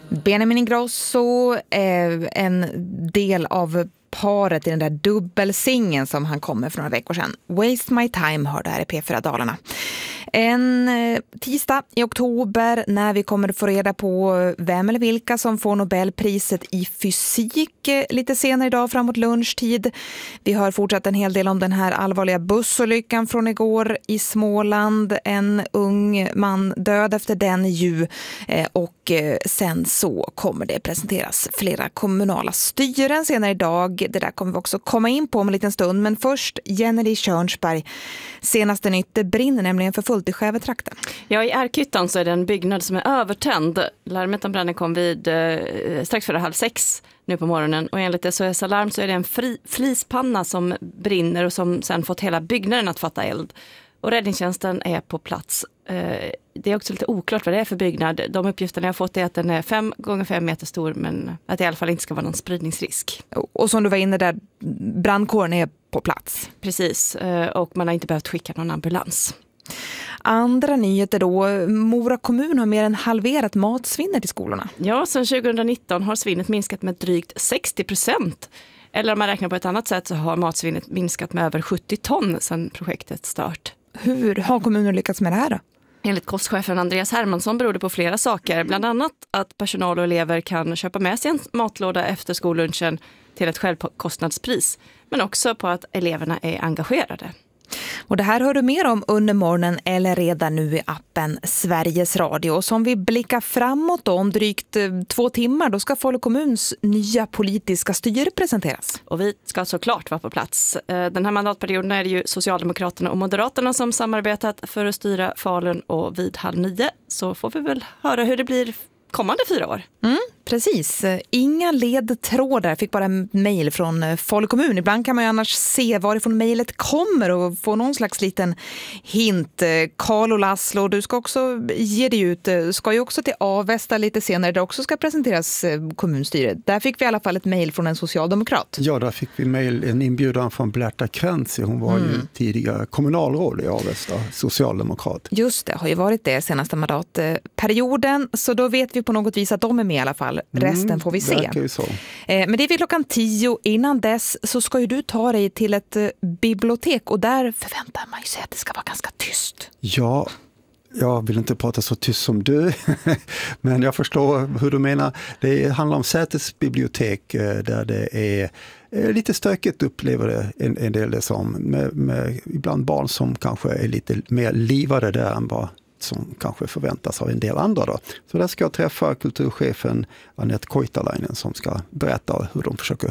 Benjamin Ingrosso är en del av paret i den där dubbelsingen som han kom med för några veckor sedan. Waste My Time hörde här i P4 Dalarna. En tisdag i oktober när vi kommer att få reda på vem eller vilka som får Nobelpriset i fysik lite senare idag framåt lunchtid. Vi har fortsatt en hel del om den här allvarliga bussolyckan från igår i Småland. En ung man död efter den ju och sen så kommer det presenteras flera kommunala styren senare idag. Det där kommer vi också komma in på om en liten stund. Men först Jenny Körnsberg. Senaste nytt, det brinner nämligen för fullt i Skävetrakten. Ja, i Ärkyttan så är det en byggnad som är övertänd. Larmet om branden kom vid strax före 5:30 nu på morgonen. Och enligt SOS Alarm så är det en flispanna som brinner och som sen fått hela byggnaden att fatta eld. Och räddningstjänsten är på plats. Det är också lite oklart vad det är för byggnad. De uppgifterna jag har fått är att den är 5 gånger 5 meter stor, men att det i alla fall inte ska vara någon spridningsrisk. Och som du var inne där, brandkåren är på plats. Precis, och man har inte behövt skicka någon ambulans. Andra nyheter då. Mora kommun har mer än halverat matsvinnet i skolorna. Ja, sedan 2019 har svinnet minskat med drygt 60%. Eller om man räknar på ett annat sätt så har matsvinnet minskat med över 70 ton sedan projektet start. Hur har kommunen lyckats med det här då? Enligt kostchefen Andreas Hermansson beror det på flera saker. Bland annat att personal och elever kan köpa med sig en matlåda efter skollunchen till ett självkostnadspris. Men också på att eleverna är engagerade. Och det här hör du mer om under morgonen eller redan nu i appen Sveriges Radio. Och som vi blickar framåt då, om drygt 2 timmar, då ska Falu kommuns nya politiska styre presenteras. Och vi ska såklart vara på plats. Den här mandatperioden är det ju Socialdemokraterna och Moderaterna som samarbetat för att styra Falun, och vid 8:30 så får vi väl höra hur det blir kommande 4 år. Precis. Inga ledtrådar. Fick bara en mejl från Falu kommun. Ibland kan man ju annars se varifrån mejlet kommer och få någon slags liten hint. Karl och Laszlo, du ska också ge dig ut. Ska ju också till Avesta lite senare där också ska presenteras kommunstyret. Där fick vi i alla fall ett mejl från en socialdemokrat. Ja, där fick vi en inbjudan från Blerta Krantzi. Hon var ju tidigare kommunalråd i Avesta, socialdemokrat. Just det, har ju varit det senaste mandatperioden. Så då vet vi på något vis att de är med i alla fall. Resten får vi se. Men det är vid 10:00. Innan dess så ska ju du ta dig till ett bibliotek och där förväntar man sig att det ska vara ganska tyst. Ja, jag vill inte prata så tyst som du, men jag förstår hur du menar. Det handlar om Säters bibliotek där det är lite stökigt, upplever det en del det som. Med ibland barn som kanske är lite mer livade där än vad som kanske förväntas av en del andra då. Så där ska jag träffa kulturchefen Anette Koitalainen som ska berätta hur de försöker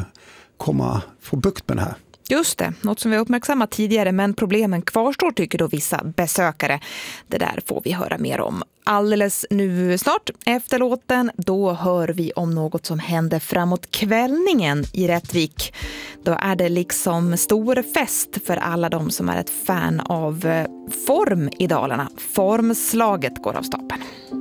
få bukt med det här. Just det, något som vi har uppmärksammat tidigare, men problemen kvarstår tycker då vissa besökare. Det där får vi höra mer om alldeles nu snart. Efter låten, då hör vi om något som händer framåt kvällningen i Rättvik. Då är det liksom stor fest för alla de som är ett fan av form i Dalarna. Formslaget går av stapeln.